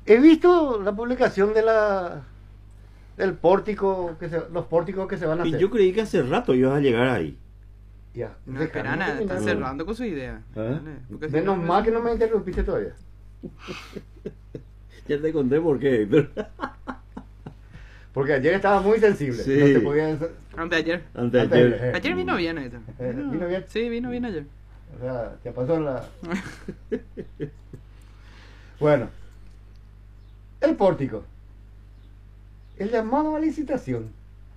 He visto la publicación del pórtico, los pórticos que se van a Y hacer. yo creí que hace rato ibas a llegar ahí. Ya, No, déjame Perana, está terminar. cerrando con su idea. ¿Eh? Porque si Menos mal que no me interrumpiste todavía. Ya te conté por qué, Héctor. Porque ayer estaba muy sensible. Sí. No te podía... Anteayer. Anteayer. Ayer vino bien, esto. ¿Vino bien? Sí, vino bien ayer. O sea, te pasó la... Bueno. El pórtico. El llamado a licitación.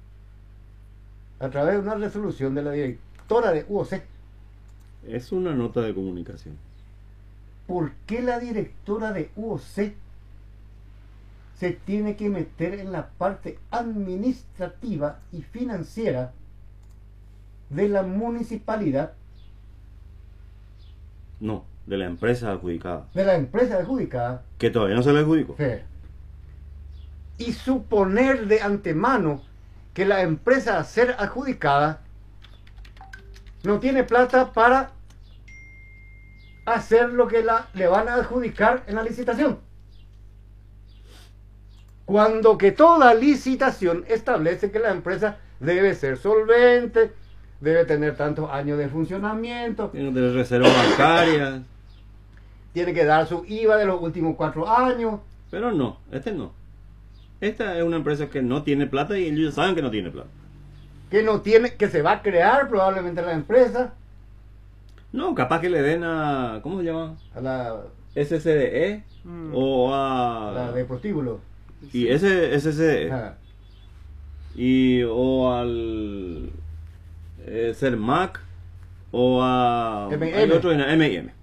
A través de una resolución de la directora de UOC. Es una nota de comunicación. ¿Por qué la directora de UOC se tiene que meter en la parte administrativa y financiera de la municipalidad, No, de la empresa adjudicada. de la empresa adjudicada? Que todavía no se le adjudicó. Sí. Y suponer de antemano que la empresa a ser adjudicada no tiene plata para hacer lo que le van a adjudicar en la licitación. Cuando que toda licitación establece que la empresa debe ser solvente, debe tener tantos años de funcionamiento, Tiene que tener reservas bancarias. tiene que dar su IVA de los últimos 4 años. Pero no, este no. Esta es una empresa que no tiene plata y ellos saben que no tiene plata. Que no tiene, que se va a crear probablemente la empresa, No, capaz que le den a... ¿Cómo se llama? a la SCDE o la de a... prostíbulo. Y ese SCDE. Ah, Y o al... CERMAC o a... M&M. Hay otro en M&M.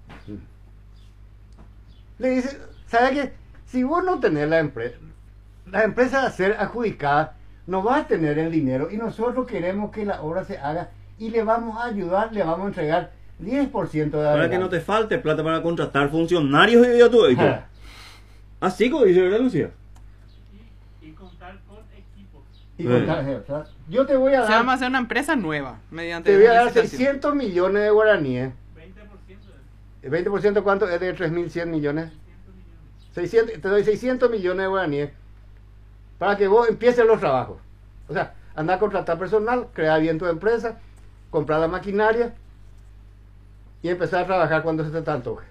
Le dice, ¿sabe qué? Si vos no tenés la empresa a ser adjudicada no va a tener el dinero y nosotros queremos que la obra se haga y le vamos a ayudar, le vamos a entregar 10% de Para adelanto. que no te falte plata para contratar funcionarios y todo esto. Ah, Así como dice, ¿verdad, Lucía? Y contar con equipos. y contar, o sea, yo te voy a Se vamos a dar, hacer una empresa nueva mediante te voy a una dar licitación. 600 millones de guaraníes. 20% ¿El 20% cuánto es de 3.100 millones? 100 millones. Te doy 600 millones de guaraníes para que vos empieces los trabajos. O sea, anda a contratar personal, crear bien tu empresa, comprar la maquinaria y empezar a trabajar cuando se te antoje.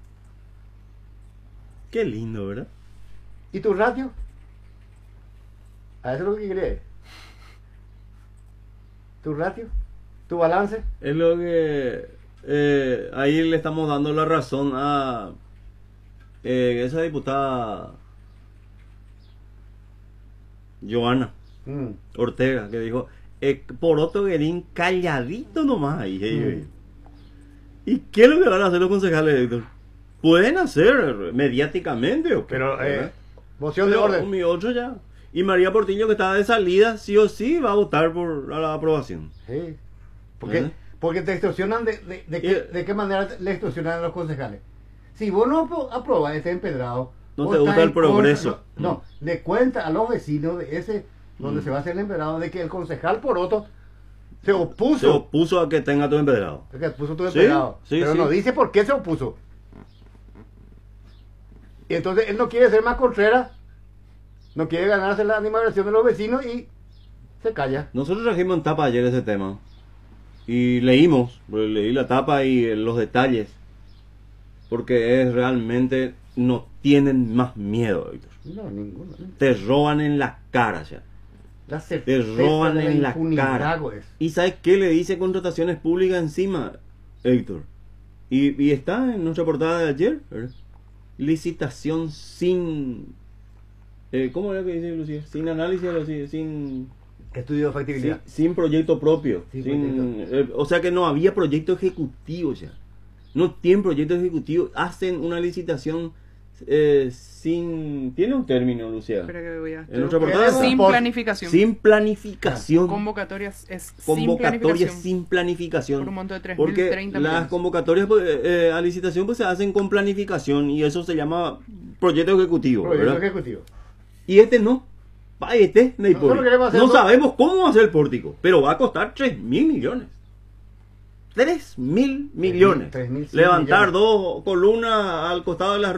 Qué lindo, ¿verdad? ¿Y tu ratio? A eso es lo que crees. ¿Tu ratio? ¿Tu balance? Es lo que... ahí le estamos dando la razón a esa diputada Joana Mm. Ortega, que dijo, Poroto Guerín calladito nomás ahí. ¿Y qué es lo que van a hacer los concejales, Héctor? Pueden hacer mediáticamente, ¿o qué? Pero, ¿verdad? moción de Pero orden. mi otro ya. Y María Portillo, que estaba de salida, sí o sí va a votar por la aprobación. Sí. Porque, Ajá. porque te extorsionan de qué manera le extorsionan a los concejales. Si vos no aprobas este empedrado, No vos te gusta estás el en contra- progreso. No, le cuenta a los vecinos de ese donde se va a hacer el empedrado de que el concejal Poroto se opuso. Se opuso a que tenga tu empedrado. Que puso tu Sí, empedrado. sí, pero sí. no dice por qué se opuso. Y entonces él no quiere ser más Contreras, no quiere ganarse la animación de los vecinos y se calla. Nosotros trajimos en tapa ayer ese tema. Y leímos, leí la tapa y los detalles. Porque es realmente, no tienen más miedo, Héctor. No, ninguno. Te roban en la cara, ya. La Te certeza roban de la en la impunidad, cara. güey. ¿Y sabes qué le dice contrataciones públicas encima, Héctor? Y está en nuestra portada de ayer, ¿verdad? Licitación sin... ¿cómo era que dice Lucía? Sin análisis, sin... Estudio de factibilidad. Sin proyecto propio. Sin Sin, o sea que no había proyecto ejecutivo ya. No tienen proyecto ejecutivo. Hacen una licitación sin... Tiene un término, Lucía. Espera que voy a... En nuestra portada Sin Por- planificación. sin planificación. Convocatorias es sin Convocatorias planificación. sin planificación. Por un monto de 3.030 Porque millones. las convocatorias pues, a licitación pues se hacen con planificación y eso se llama proyecto ejecutivo, Proyecto ¿verdad? ejecutivo. Y este no. Va, este, Neipoli. Nosotros queremos hacer No todo- sabemos cómo va a ser el pórtico, pero va a costar 3.000 millones. 3.000 millones. 3.100 Levantar millones. 2 columnas al costado de las